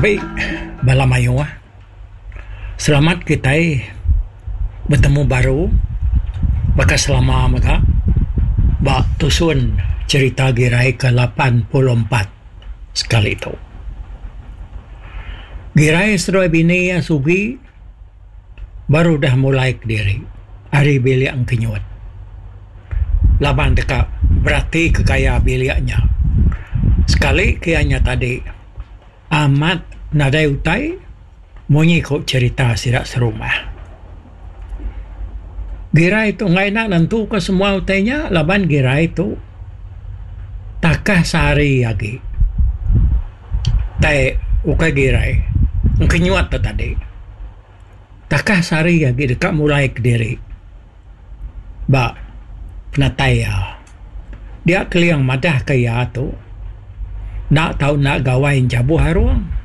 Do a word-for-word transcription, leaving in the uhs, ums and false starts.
Tapi bala mayo ah. Selamat kita bertemu baru. Baka selama maka ba tusun cerita Giray ke lapan puluh empat sekali itu. Giray seroy bini sugi baru dah mulai ke diri. Hari bilik ang kinyuat. Laban dekat berarti kekaya biliknya. Sekali kayanya tadi amat nadai utai mengikut cerita sirak serumah. Giray itu ngai nak nentu ke semua utainya. Laban Giray itu takah sehari lagi. Tai ukai Giray kenyuat tu tadi. Takah sehari lagi dekat mulai ke diri. Ba penataya. Dia keliang madah kaya tu. Nak tahu nak gawain jabu haruang.